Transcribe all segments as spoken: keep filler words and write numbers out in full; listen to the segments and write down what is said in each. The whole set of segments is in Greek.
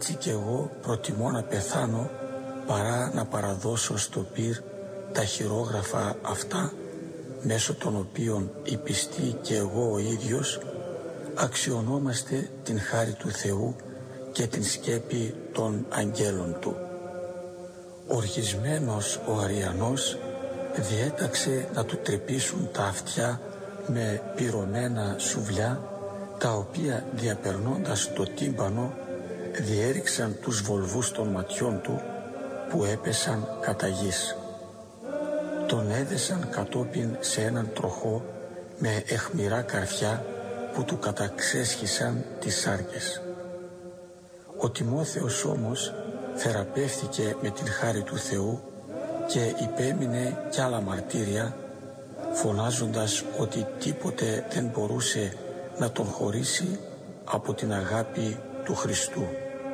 Έτσι κι εγώ προτιμώ να πεθάνω παρά να παραδώσω στο πυρ τα χειρόγραφα αυτά, μέσω των οποίων οι πιστοί και εγώ ο ίδιος αξιωνόμαστε την χάρη του Θεού και την σκέπη των αγγέλων Του. Οργισμένος ο Αριανός διέταξε να του τρυπήσουν τα αυτιά με πυρωμένα σουβλιά, τα οποία διαπερνώντας το τύμπανο διέριξαν τους βολβούς των ματιών του, που έπεσαν κατά γης. Τον έδεσαν κατόπιν σε έναν τροχό με αιχμηρά καρφιά που του καταξέσχισαν τις σάρκες. Ο Τιμόθεος όμως θεραπεύθηκε με την χάρη του Θεού και υπέμεινε κι άλλα μαρτύρια, φωνάζοντας ότι τίποτε δεν μπορούσε να τον χωρίσει από την αγάπη του Χριστού.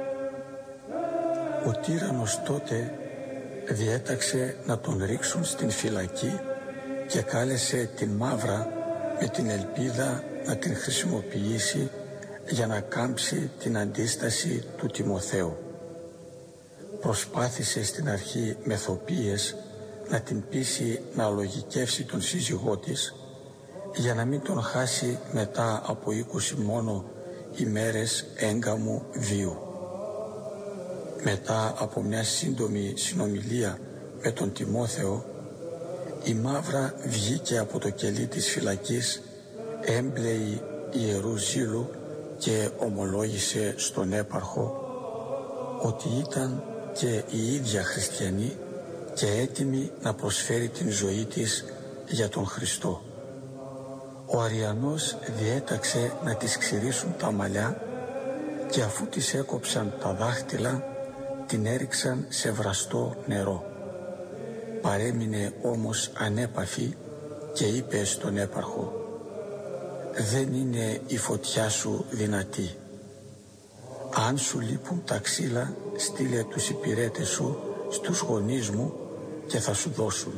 Ο τύραννος τότε διέταξε να τον ρίξουν στην φυλακή και κάλεσε την Μαύρα με την ελπίδα να την χρησιμοποιήσει για να κάμψει την αντίσταση του Τιμοθέου. Προσπάθησε στην αρχή με θοπίες να την πείσει να αλογικεύσει τον σύζυγό της, για να μην τον χάσει μετά από είκοσι μόνο ημέρες έγκαμου βίου. Μετά από μια σύντομη συνομιλία με τον Τιμόθεο, η Μαύρα βγήκε από το κελί της φυλακής έμπλεη ιερού ζήλου και ομολόγησε στον έπαρχο ότι ήταν και η ίδια χριστιανή και έτοιμη να προσφέρει την ζωή της για τον Χριστό. Ο Αριανός διέταξε να της ξυρίσουν τα μαλλιά και αφού της έκοψαν τα δάχτυλα την έριξαν σε βραστό νερό. Παρέμεινε όμως ανέπαφη και είπε στον έπαρχο: «Δεν είναι η φωτιά σου δυνατή. Αν σου λείπουν τα ξύλα, στείλε τους υπηρέτες σου στους γονείς μου και θα σου δώσουν».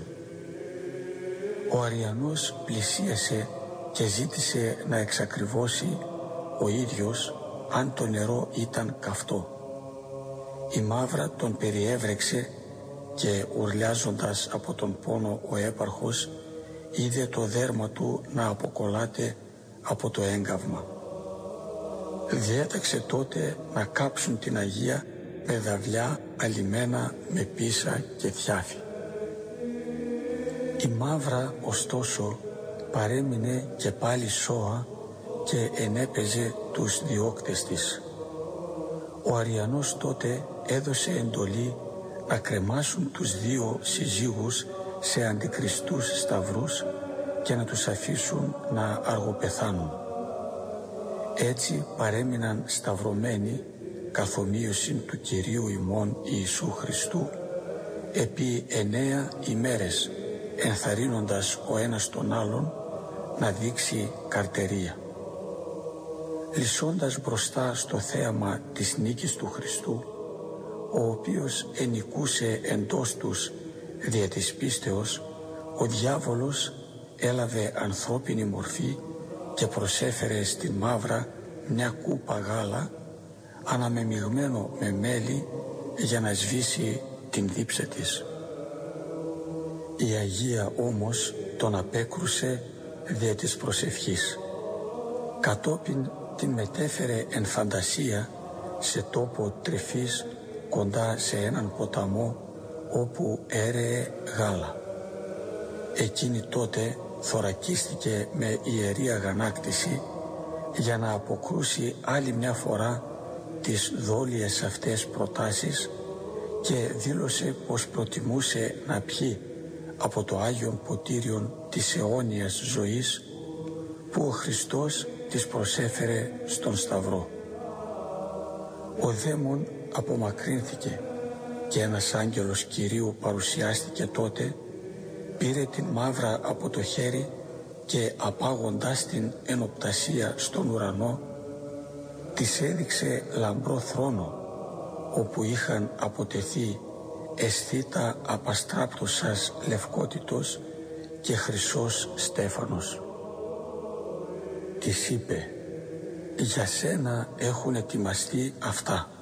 Ο Αριανός πλησίασε και ζήτησε να εξακριβώσει ο ίδιος αν το νερό ήταν καυτό. Η Μαύρα τον περιέβρεξε και ουρλιάζοντας από τον πόνο ο έπαρχος είδε το δέρμα του να αποκολλάται από το έγκαυμα. Διέταξε τότε να κάψουν την Αγία με δαυλιά αλιμένα με πίσα και θιάφη. Η Μαύρα ωστόσο παρέμεινε και πάλι σώα και ενέπαιζε τους διώκτες της. Ο Αριανός τότε έδωσε εντολή να κρεμάσουν τους δύο συζύγους σε αντικριστούς σταυρούς και να τους αφήσουν να αργοπεθάνουν. Έτσι παρέμειναν σταυρωμένοι καθ' ομοίωσιν του Κυρίου ημών Ιησού Χριστού επί εννέα ημέρες, ενθαρρύνοντας ο ένας τον άλλον να δείξει καρτερία. Λυσώντας μπροστά στο θέαμα της νίκης του Χριστού, ο οποίος ενικούσε εντός τους δια της πίστεως, ο διάβολος έλαβε ανθρώπινη μορφή και προσέφερε στην Μαύρα μια κούπα γάλα αναμεμειγμένο με μέλι για να σβήσει την δίψα της. Η Αγία όμως τον απέκρουσε δια της προσευχής. Κατόπιν την μετέφερε εν φαντασία σε τόπο τρυφής κοντά σε έναν ποταμό όπου έρεε γάλα. Εκείνη τότε θωρακίστηκε με ιερή αγανάκτηση για να αποκρούσει άλλη μια φορά τις δόλιες αυτές προτάσεις και δήλωσε πως προτιμούσε να πιει από το Άγιον Ποτήριον της αιώνιας ζωής που ο Χριστός της προσέφερε στον Σταυρό. Ο δαίμον απομακρύνθηκε και ένας άγγελος Κυρίου παρουσιάστηκε τότε, πήρε την Μαύρα από το χέρι και απάγοντάς την εν οπτασία στον ουρανό, της έδειξε λαμπρό θρόνο όπου είχαν αποτεθεί αισθήτα απαστράπτωσας λευκότητος και χρυσός στέφανος. Της είπε: «Για σένα έχουν ετοιμαστεί αυτά».